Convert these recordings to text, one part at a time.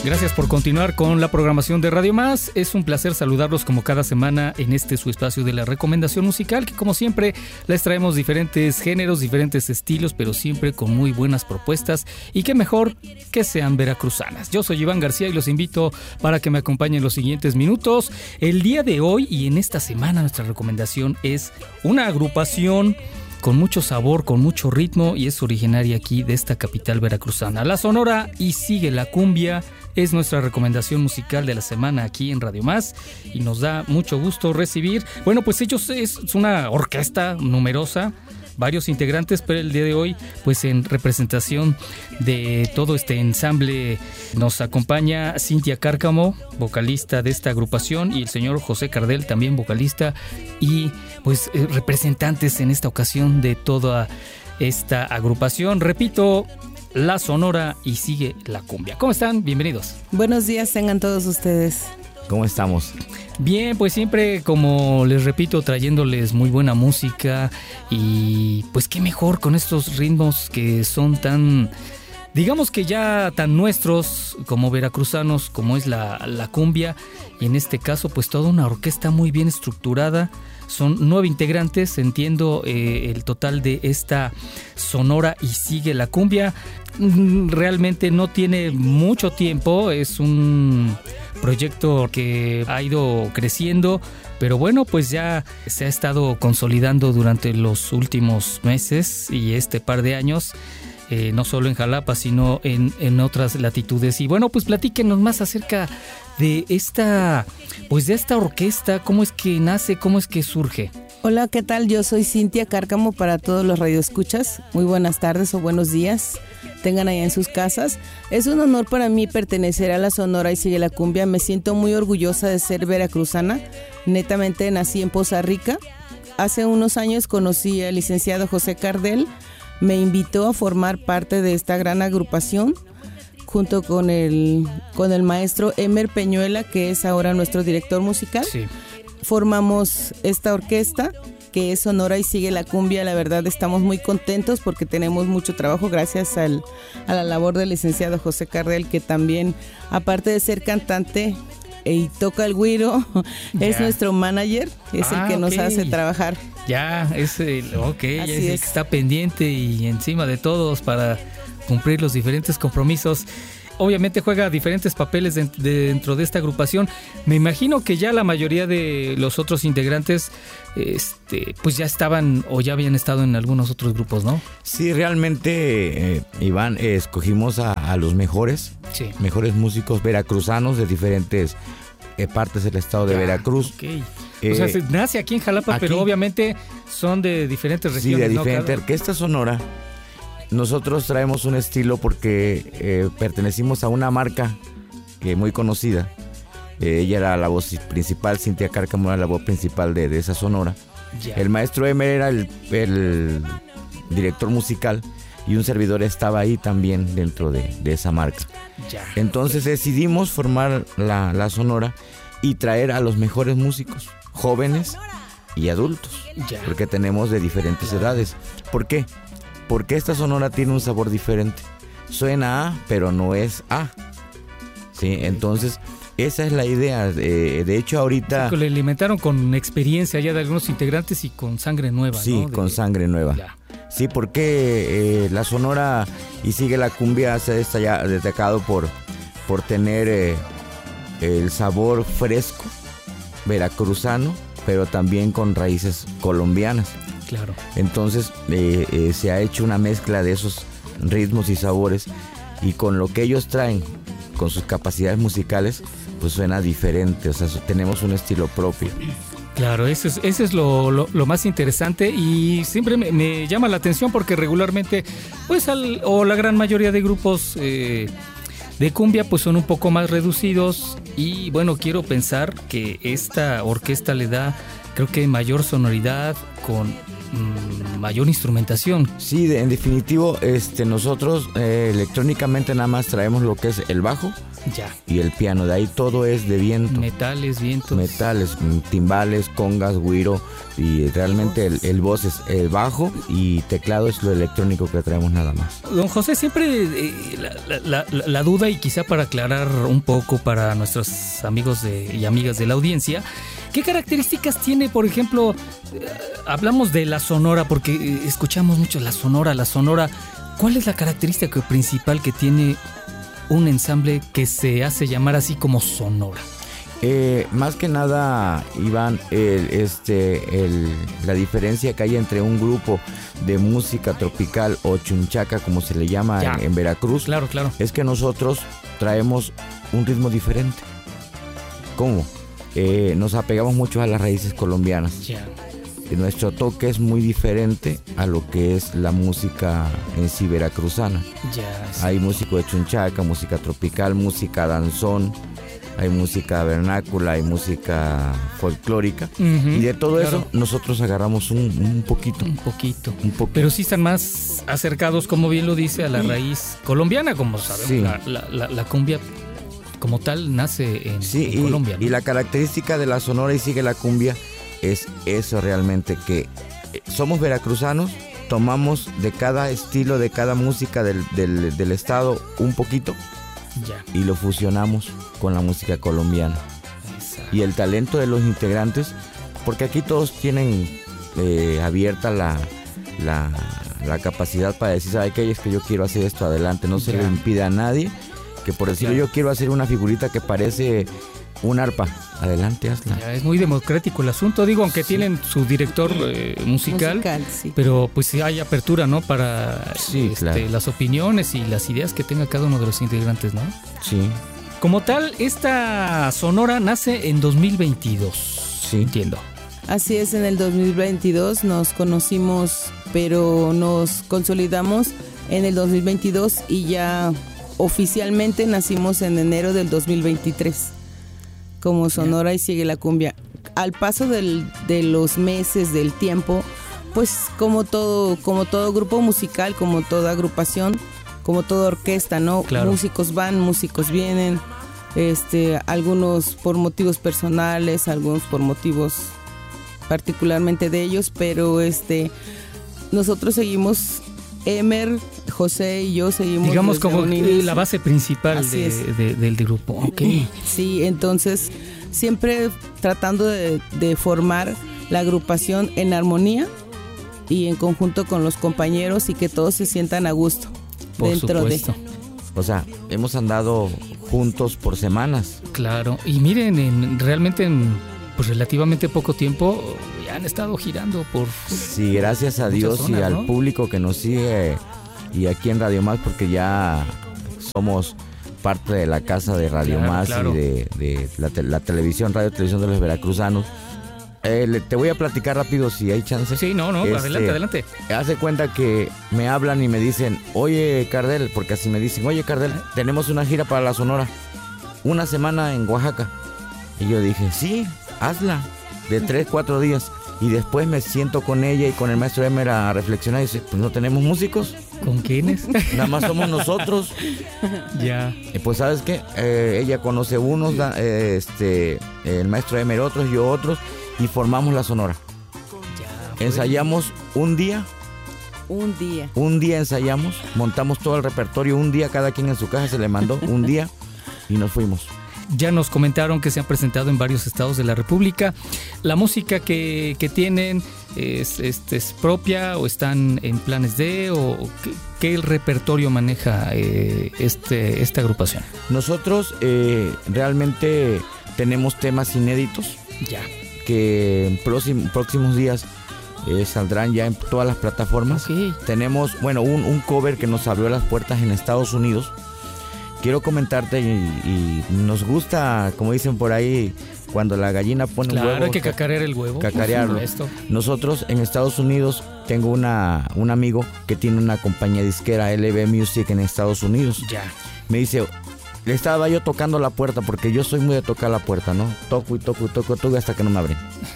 Gracias por continuar con la programación de Radio Más. Es un placer saludarlos como cada semana en su espacio de la recomendación musical, que como siempre les traemos diferentes géneros, diferentes estilos, pero siempre con muy buenas propuestas, y qué mejor que sean veracruzanas. Yo soy Iván García y los invito para que me acompañen los siguientes minutos. El día de hoy y en esta semana nuestra recomendación es una agrupación con mucho sabor, con mucho ritmo, y es originaria aquí de esta capital veracruzana. La Sonora y Sigue la Cumbia es nuestra recomendación musical de la semana aquí en Radio Más, y nos da mucho gusto recibir. Bueno, pues ellos es una orquesta numerosa, varios integrantes, pero el día de hoy, pues en representación de todo este ensamble, nos acompaña Cintia Cárcamo, vocalista de esta agrupación, y el señor José Cardel, también vocalista, y pues representantes en esta ocasión de toda esta agrupación. Repito, La Sonora y Sigue la Cumbia. ¿Cómo están? Bienvenidos. Buenos días tengan todos ustedes. ¿Cómo estamos? Bien, pues siempre, como les repito, trayéndoles muy buena música, y pues qué mejor con estos ritmos que son tan, digamos que ya tan nuestros como veracruzanos, como es la cumbia, y en este caso pues toda una orquesta muy bien estructurada. Son 9 integrantes, entiendo, el total de esta Sonora y Sigue la Cumbia. Realmente no tiene mucho tiempo, es un proyecto que ha ido creciendo, pero bueno, pues ya se ha estado consolidando durante los últimos meses y este par de años, no solo en Jalapa, sino en otras latitudes. Y bueno, pues platíquenos más acerca de esta orquesta, cómo es que nace, cómo es que surge. Hola, ¿qué tal? Yo soy Cintia Cárcamo para todos los radioescuchas. Muy buenas tardes o buenos días tengan allá en sus casas. Es un honor para mí pertenecer a La Sonora y Sigue la Cumbia. Me siento muy orgullosa de ser veracruzana. Netamente nací en Poza Rica. Hace unos años conocí al licenciado José Cardel. Me invitó a formar parte de esta gran agrupación junto con el maestro Emer Peñuela, que es ahora nuestro director musical. Sí. Formamos esta orquesta que es Sonora y Sigue la Cumbia. La verdad estamos muy contentos porque tenemos mucho trabajo gracias a la labor del licenciado José Cardel, que también, aparte de ser cantante y toca el güiro, es nuestro manager, es el que nos hace trabajar. Ya, es el que está pendiente y encima de todos para cumplir los diferentes compromisos. Obviamente juega diferentes papeles dentro de esta agrupación. Me imagino que ya la mayoría de los otros integrantes pues ya estaban o ya habían estado en algunos otros grupos, ¿no? Sí, realmente, Iván, escogimos a los mejores músicos veracruzanos de diferentes partes del estado de Veracruz. Okay. O sea, se nace aquí en Jalapa, pero obviamente son de diferentes regiones. Sí, de diferentes. Orquesta Sonora. Nosotros traemos un estilo porque pertenecimos a una marca muy conocida. Ella era la voz principal, Cintia Cárcamo era la voz principal de esa Sonora. Yeah. El maestro Emer era el director musical, y un servidor estaba ahí también dentro de esa marca. Yeah. Entonces decidimos formar la Sonora y traer a los mejores músicos, jóvenes y adultos, porque tenemos de diferentes edades. ¿Por qué? Porque esta Sonora tiene un sabor diferente. Suena A, pero no es A. ¿Sí? Entonces, esa es la idea. De hecho, ahorita... Sí, le alimentaron con experiencia ya de algunos integrantes y con sangre nueva, sí, ¿no? Con sangre nueva. Ya. Sí, porque la Sonora y Sigue la Cumbia se ha destacado por tener el sabor fresco, veracruzano, pero también con raíces colombianas. Claro. Entonces se ha hecho una mezcla de esos ritmos y sabores, y con lo que ellos traen, con sus capacidades musicales, pues suena diferente. O sea, tenemos un estilo propio. Claro, eso es lo más interesante, y siempre me llama la atención porque regularmente, pues la gran mayoría de grupos de cumbia pues son un poco más reducidos, y bueno, quiero pensar que esta orquesta le da, creo que mayor sonoridad, con mayor instrumentación. Sí, en definitivo, nosotros electrónicamente nada más traemos lo que es el bajo Ya. y el piano. De ahí todo es de viento. Metales, vientos. Metales, timbales, congas, güiro, y realmente el voz es el bajo y teclado es lo electrónico que traemos nada más. Don José, siempre la duda, y quizá para aclarar un poco para nuestros amigos y amigas de la audiencia, ¿qué características tiene, por ejemplo, hablamos de la sonora, porque escuchamos mucho la sonora, ¿cuál es la característica principal que tiene un ensamble que se hace llamar así como sonora? Más que nada, Iván, la diferencia que hay entre un grupo de música tropical o chunchaca, como se le llama en Veracruz, Claro. es que nosotros traemos un ritmo diferente. ¿Cómo? Nos apegamos mucho a las raíces colombianas. Ya. Nuestro toque es muy diferente a lo que es la música en sí veracruzana. Ya. Sí. Hay música de chunchaca, música tropical, música danzón, hay música vernácula, hay música folclórica. Y de todo eso nosotros agarramos un poquito. Un poquito. Pero sí están más acercados, como bien lo dice, a la raíz colombiana, como sabemos. Sí. La cumbia como tal nace en Colombia, ¿no? Y la característica de la sonora y sigue la cumbia es eso realmente, que somos veracruzanos, tomamos de cada estilo, de cada música del estado un poquito. Ya. Y lo fusionamos con la música colombiana. Exacto. Y el talento de los integrantes, porque aquí todos tienen abierta la capacidad para decir, ¿sabe qué? Es que yo quiero hacer esto, adelante. No se le impide a nadie que por decirlo, yo quiero hacer una figurita que parece un arpa, adelante, hazla. Ya, es muy democrático el asunto, digo, aunque tienen su director musical, sí. pero pues sí hay apertura, ¿no? Para claro, las opiniones y las ideas que tenga cada uno de los integrantes, ¿no? Sí. Como tal, esta sonora nace en 2022. Sí. Entiendo. Así es, en el 2022 nos conocimos, pero nos consolidamos en el 2022 y ya oficialmente nacimos en enero del 2023 como Sonora y Sigue la Cumbia. Al paso de los meses, del tiempo, pues como todo grupo musical, como toda agrupación, como toda orquesta, ¿no? Claro. Músicos van, músicos vienen, algunos por motivos personales, algunos por motivos particularmente de ellos, pero nosotros seguimos, Emer, José y yo seguimos, digamos, como la base principal del grupo. Okay. Sí, entonces siempre tratando de formar la agrupación en armonía y en conjunto con los compañeros y que todos se sientan a gusto. Por dentro supuesto. O sea, hemos andado juntos por semanas. Claro, y miren, realmente en pues relativamente poco tiempo ya han estado girando por... Sí, gracias a Dios zonas, y al ¿no? público que nos sigue y aquí en Radio Más, porque ya somos parte de la casa de Radio Más y de la televisión, Radio Televisión de los Veracruzanos. Te voy a platicar rápido si hay chance. Sí, no, adelante. Hace cuenta que me hablan y me dicen, oye Cardel, porque así me dicen, oye Cardel, tenemos una gira para la Sonora, una semana en Oaxaca. Y yo dije, sí, hazla, de 3-4 días. Y después me siento con ella y con el maestro Emer a reflexionar y dice, pues no tenemos músicos. ¿Con quiénes? Nada más somos nosotros. Ya. Y pues sabes qué, ella conoce unos, el maestro Emer otros, yo otros, y formamos la Sonora. Ya, ensayamos un día ensayamos, montamos todo el repertorio, un día cada quien en su casa se le mandó, un día, y nos fuimos. Ya nos comentaron que se han presentado en varios estados de la República. ¿La música que tienen es propia o están en planes de o qué repertorio maneja esta agrupación? Nosotros realmente tenemos temas inéditos. Ya. Que en próximos días saldrán ya en todas las plataformas. Okay. Tenemos, un cover que nos abrió las puertas en Estados Unidos. Quiero comentarte y nos gusta, como dicen por ahí, cuando la gallina pone un huevo. Claro, hay que cacarear el huevo. Cacarearlo. Nosotros en Estados Unidos, tengo un amigo que tiene una compañía disquera, LB Music, en Estados Unidos. Ya. Me dice, le estaba yo tocando la puerta, porque yo soy muy de tocar la puerta, ¿no? Toco hasta que no me abren.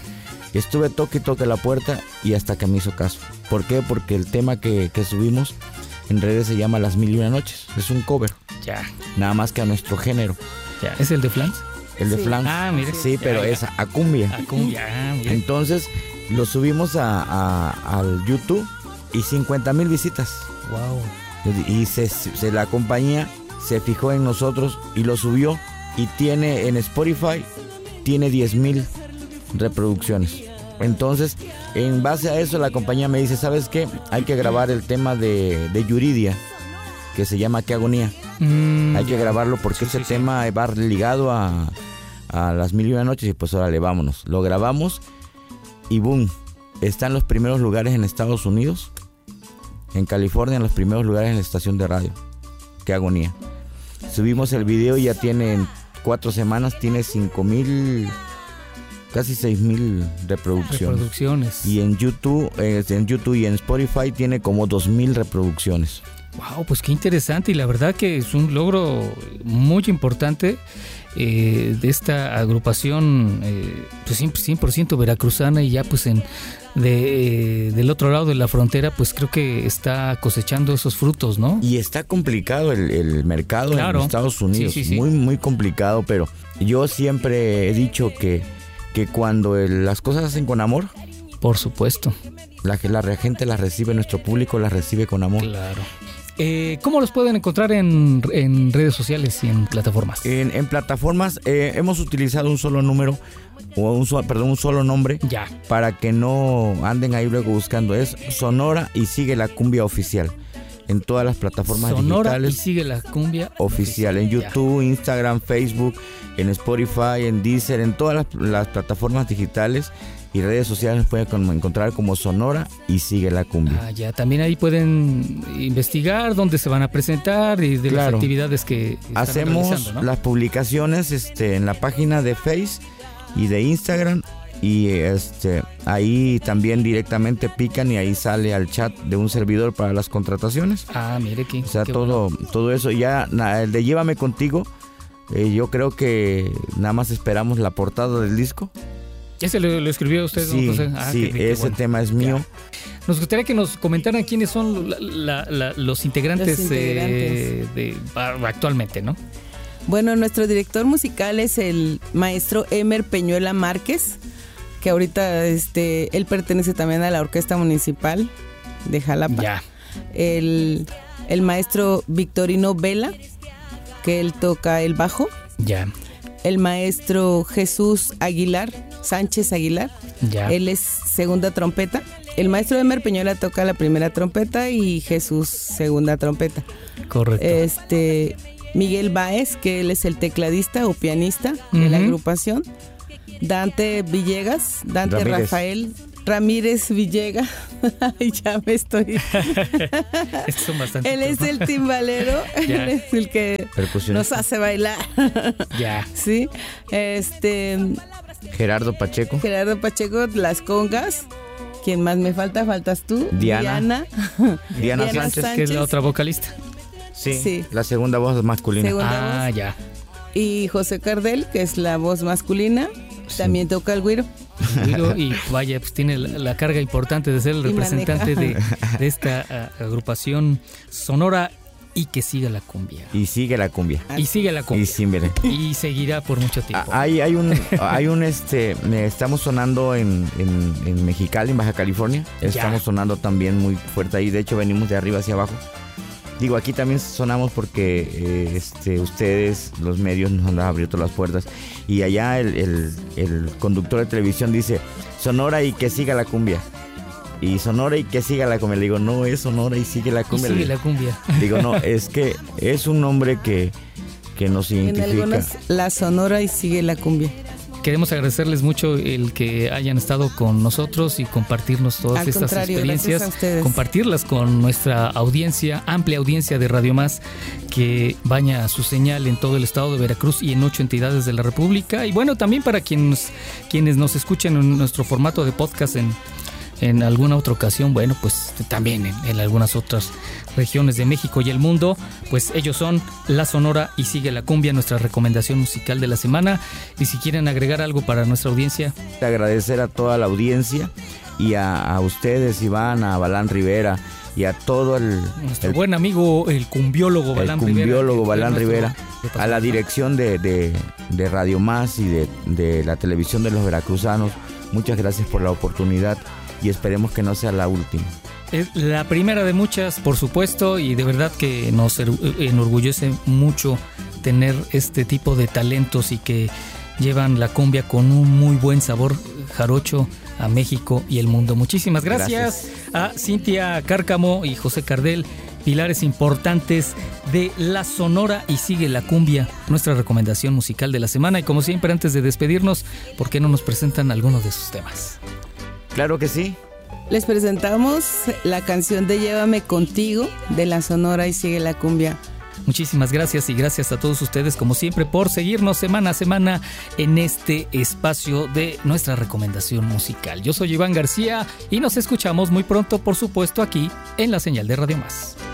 Estuve toque y toque la puerta y hasta que me hizo caso. ¿Por qué? Porque el tema que subimos en redes se llama Las Mil y Una Noches. Es un cover. Ya. Nada más que a nuestro género. Ya. ¿Es el de Flans? El de Flans. Ah, mire. Sí, Ya, pero ya. es a cumbia. A cumbia, mire. Entonces lo subimos al YouTube y 50,000 visitas. Wow. Y la compañía se fijó en nosotros y lo subió. Y tiene en Spotify, tiene 10,000 reproducciones. Entonces, en base a eso, la compañía me dice, ¿sabes qué? Hay que grabar el tema de Yuridia, que se llama Qué Agonía. Hay que grabarlo porque ese tema va ligado a Las Mil y Una Noches y pues órale, vámonos. Lo grabamos y boom, está en los primeros lugares en Estados Unidos, en California, en los primeros lugares en la estación de radio. Qué Agonía. Subimos el video y ya tiene en 4 semanas, tiene 5,000, casi 6,000 reproducciones. Y en YouTube y en Spotify tiene como 2,000 reproducciones. Wow, pues qué interesante, y la verdad que es un logro muy importante de esta agrupación pues 100% veracruzana, y ya pues del otro lado de la frontera pues creo que está cosechando esos frutos, ¿no? Y está complicado el mercado, claro, en Estados Unidos, sí. Muy, muy complicado, pero yo siempre he dicho que cuando las cosas se hacen con amor, por supuesto, la gente las recibe, nuestro público las recibe con amor. Claro. ¿Cómo los pueden encontrar en redes sociales y en plataformas? En plataformas hemos utilizado un solo número, o un solo nombre, ya, para que no anden ahí luego buscando. Es Sonora y Sigue la Cumbia Oficial. En todas las plataformas Sonora digitales. Y Sigue la Cumbia Oficial. En YouTube, ya, Instagram, Facebook, en Spotify, en Deezer, en todas las plataformas digitales y redes sociales pueden encontrar como Sonora y Sigue la Cumbia. Ah, ya, también ahí pueden investigar dónde se van a presentar y de las actividades que hacemos, ¿no? Las publicaciones en la página de Face y de Instagram, y ahí también directamente pican y ahí sale al chat de un servidor para las contrataciones. Ah, mire que. O sea, todo eso. Ya el de Llévame Contigo, yo creo que nada más esperamos la portada del disco. ¿Ese lo escribió usted, sí, don José? Sí, ese tema es mío. Ya. Nos gustaría que nos comentaran quiénes son los integrantes, actualmente, ¿no? Bueno, nuestro director musical es el maestro Emer Peñuela Márquez, que ahorita él pertenece también a la Orquesta Municipal de Jalapa. Ya. El maestro Victorino Vela, que él toca el bajo. Ya. El maestro Jesús Sánchez Aguilar, ya, él es segunda trompeta. El maestro Emer Peñuela toca la primera trompeta y Jesús segunda trompeta. Correcto. Miguel Báez, que él es el tecladista o pianista de la agrupación. Dante Rafael Ramírez Villegas. Ya me estoy. Son bastante. Él es el timbalero, él es el que nos hace bailar. Ya. Sí. Gerardo Pacheco, las congas. ¿Quién más me falta? Faltas tú. Diana Sánchez, que es la otra vocalista. Sí, la segunda voz masculina. Voz. Ya. Y José Cardel, que es la voz masculina, también toca el güiro. Y vaya, pues tiene la carga importante de ser el representante de esta agrupación Sonora y que siga la cumbia. Y sigue la cumbia. Y sigue la cumbia. Y seguirá por mucho tiempo. Estamos sonando en Mexicali, en Baja California. Estamos sonando también muy fuerte ahí. De hecho, venimos de arriba hacia abajo. Digo, aquí también sonamos porque ustedes, los medios, nos han abierto las puertas. Y allá el conductor de televisión dice, Sonora y que siga la cumbia. Y Sonora y que siga la cumbia. Le digo, no, es Sonora y sigue la cumbia. Y sigue la cumbia. Digo, no, es que es un nombre que nos identifica. En algunas, la Sonora y sigue la cumbia. Queremos agradecerles mucho el que hayan estado con nosotros y compartirnos todas estas experiencias, compartirlas con nuestra audiencia, amplia audiencia de Radio Más, que baña su señal en todo el estado de Veracruz y en 8 entidades de la República. Y bueno, también para quienes nos escuchen en nuestro formato de podcast en alguna otra ocasión, bueno, pues también en algunas otras regiones de México y el mundo. Pues ellos son La Sonora y Sigue la Cumbia, nuestra recomendación musical de la semana. Y si quieren agregar algo para nuestra audiencia. Agradecer a toda la audiencia y a ustedes, Iván, a Balán Rivera y a todo nuestro buen amigo, el cumbiólogo Balán Rivera, a la dirección de Radio Más y de la televisión de los veracruzanos. Muchas gracias por la oportunidad y esperemos que no sea la última. Es la primera de muchas, por supuesto, y de verdad que nos enorgullece mucho tener este tipo de talentos y que llevan la cumbia con un muy buen sabor jarocho a México y el mundo. Muchísimas gracias a Cintia Cárcamo y José Cardel, pilares importantes de La Sonora y Sigue la Cumbia, nuestra recomendación musical de la semana. Y como siempre, antes de despedirnos, ¿por qué no nos presentan algunos de sus temas? Claro que sí. Les presentamos la canción de Llévame Contigo de La Sonora y Sigue la Cumbia. Muchísimas gracias y gracias a todos ustedes como siempre por seguirnos semana a semana en este espacio de nuestra recomendación musical. Yo soy Iván García y nos escuchamos muy pronto, por supuesto, aquí en la señal de Radio Más.